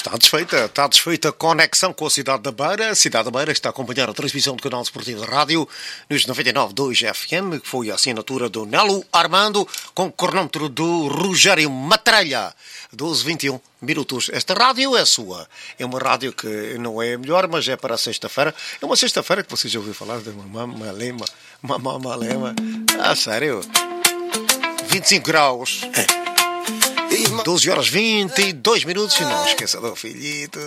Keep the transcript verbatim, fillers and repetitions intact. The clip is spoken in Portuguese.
Está desfeita, está desfeita a conexão com a cidade da Beira. A cidade da Beira está a acompanhar a transmissão do canal esportivo de rádio nos noventa e nove ponto dois F M, que foi a assinatura do Nelo Armando, com o cronómetro do Rogério Matralha. doze e vinte e um minutos. Esta rádio é sua. É uma rádio que não é a melhor, mas é para a sexta-feira. É uma sexta-feira que vocês já ouviram falar de uma malema. Uma malema. Ah, sério? vinte e cinco graus. doze horas e vinte e dois minutos. E não esqueça do filhito.